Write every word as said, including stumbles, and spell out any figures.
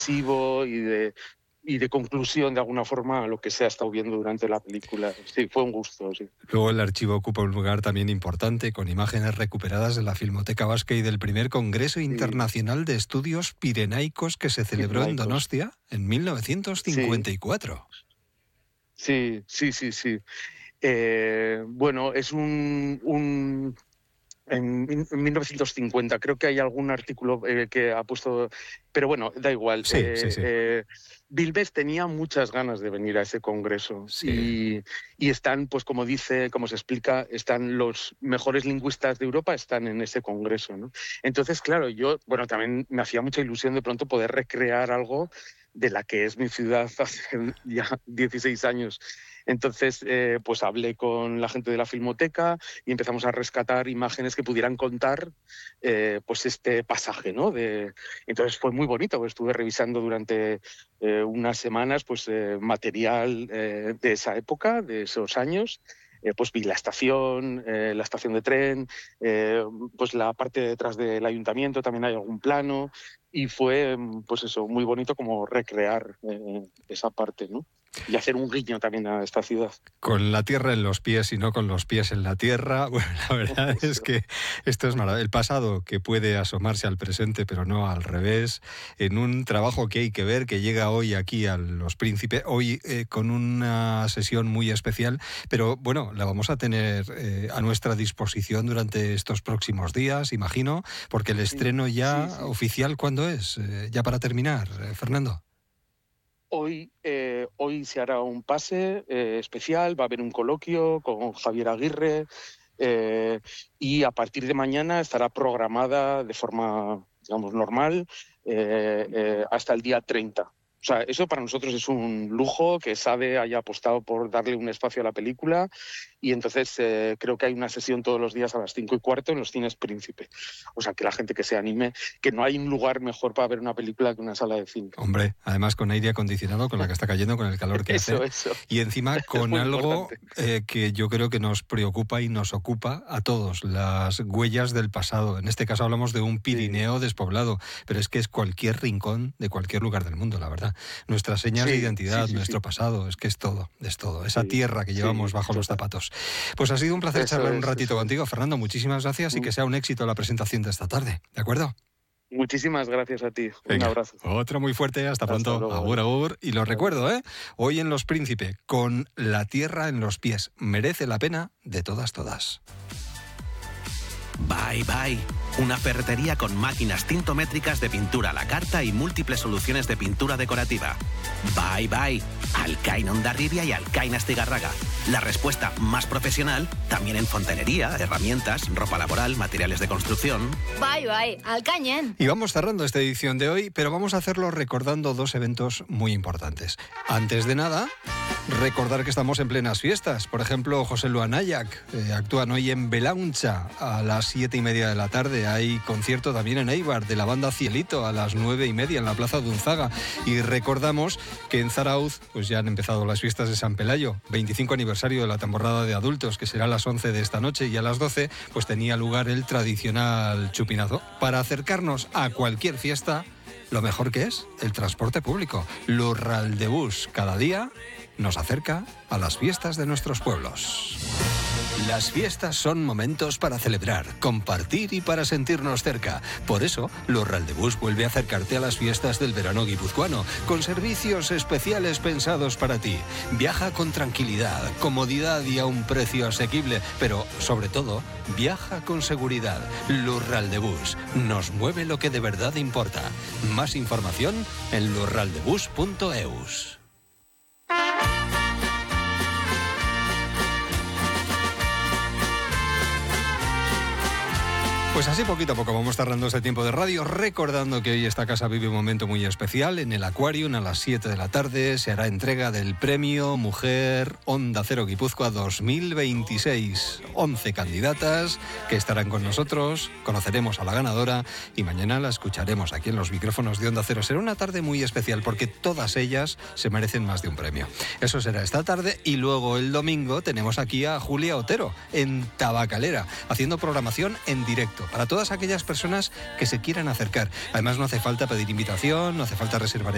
y de, y de conclusión, de alguna forma, a lo que se ha estado viendo durante la película. Sí, fue un gusto, sí. Luego el archivo ocupa un lugar también importante, con imágenes recuperadas de la Filmoteca Vasca y del primer Congreso sí. Internacional de Estudios Pirenaicos que se celebró Pirenaicos. en Donostia en mil novecientos cincuenta y cuatro. Sí, sí, sí, sí. Eh, bueno, es un... un... En mil novecientos cincuenta, creo que hay algún artículo eh, que ha puesto... Pero bueno, da igual. Sí, eh, sí, sí. Eh, Bilbes tenía muchas ganas de venir a ese congreso. Sí. Y, y están, pues como dice, como se explica, están los mejores lingüistas de Europa, están en ese congreso, ¿no? Entonces, claro, yo, bueno, también me hacía mucha ilusión de pronto poder recrear algo de la que es mi ciudad hace ya dieciséis años. Entonces, eh, pues hablé con la gente de la Filmoteca y empezamos a rescatar imágenes que pudieran contar eh, pues este pasaje, ¿no? De, entonces fue muy bonito, pues estuve revisando durante eh, unas semanas pues eh, material eh, de esa época, de esos años. Eh, pues vi la estación, eh, la estación de tren, eh, pues la parte de detrás del ayuntamiento, también hay algún plano, y fue, pues eso, muy bonito como recrear eh, esa parte, ¿no? Y hacer un guiño también a esta ciudad. Con la tierra en los pies y no con los pies en la tierra. Bueno, la verdad es que esto es maravilloso. El pasado que puede asomarse al presente, pero no al revés. En un trabajo que hay que ver, que llega hoy aquí a Los Príncipes, hoy eh, con una sesión muy especial, pero bueno, la vamos a tener eh, a nuestra disposición durante estos próximos días, imagino, porque el estreno ya sí, sí. oficial, ¿cuándo es? Eh, ya para terminar, eh, Fernando. Hoy, eh, hoy se hará un pase eh, especial, va a haber un coloquio con Javier Aguirre eh, y a partir de mañana estará programada de forma, digamos, normal eh, eh, hasta el día treinta. O sea, eso para nosotros es un lujo que Sade haya apostado por darle un espacio a la película y entonces eh, creo que hay una sesión todos los días a las cinco y cuarto en los cines Príncipe. O sea, que la gente que se anime, que no hay un lugar mejor para ver una película que una sala de cine. Hombre, además con aire acondicionado, con la que está cayendo, con el calor que eso, hace. Eso. Y encima con algo eh, que yo creo que nos preocupa y nos ocupa a todos, las huellas del pasado. En este caso hablamos de un Pirineo sí. despoblado, pero es que es cualquier rincón de cualquier lugar del mundo, la verdad. Nuestras señas sí, de identidad, sí, sí, nuestro sí. pasado, es que es todo, es todo. Esa sí, tierra que llevamos sí, bajo total. los zapatos. Pues ha sido un placer eso charlar es, un ratito contigo, Fernando. Muchísimas gracias y que sea un éxito la presentación de esta tarde. ¿De acuerdo? Muchísimas gracias a ti. Venga, un abrazo. Otro muy fuerte. Hasta, hasta pronto. Luego, agur, agur. Y lo recuerdo, ¿eh? Hoy en Los Príncipe, con la tierra en los pies. Merece la pena de todas, todas. Bye Bye, una ferretería con máquinas tintométricas de pintura a la carta y múltiples soluciones de pintura decorativa. Bye Bye, Alcain Hondarribia y Alcain Astigarraga. La respuesta más profesional también en fontanería, herramientas, ropa laboral, materiales de construcción. Bye Bye, Alcañen. Y vamos cerrando esta edición de hoy, pero vamos a hacerlo recordando dos eventos muy importantes. Antes de nada, recordar que estamos en plenas fiestas. Por ejemplo, José Luan Ayac eh, actúan hoy en Belauncha a las siete y media de la tarde. Hay concierto también en Eibar de la banda Cielito a las nueve y media en la Plaza de Unzaga. Y recordamos que en Zarauz pues ya han empezado las fiestas de San Pelayo, veinticinco aniversario de la tamborrada de adultos, que será a las once de esta noche, y a las doce pues tenía lugar el tradicional chupinazo. Para acercarnos a cualquier fiesta, lo mejor que es el transporte público. Lurral de Bus, cada día nos acerca a las fiestas de nuestros pueblos. Las fiestas son momentos para celebrar, compartir y para sentirnos cerca. Por eso, Lurral de Bus vuelve a acercarte a las fiestas del verano guipuzcoano, con servicios especiales pensados para ti. Viaja con tranquilidad, comodidad y a un precio asequible, pero, sobre todo, viaja con seguridad. Lurral de Bus nos mueve lo que de verdad importa. Más información en lurraldebus punto eus. Pues así poquito a poco vamos cerrando este tiempo de radio, recordando que hoy esta casa vive un momento muy especial. En el Aquarium a las siete de la tarde se hará entrega del premio Mujer Onda Cero Guipúzcoa dos mil veintiséis. once candidatas que estarán con nosotros, conoceremos a la ganadora y mañana la escucharemos aquí en los micrófonos de Onda Cero. Será una tarde muy especial porque todas ellas se merecen más de un premio. Eso será esta tarde y luego el domingo tenemos aquí a Julia Otero en Tabacalera, haciendo programación en directo para todas aquellas personas que se quieran acercar. Además no hace falta pedir invitación, no hace falta reservar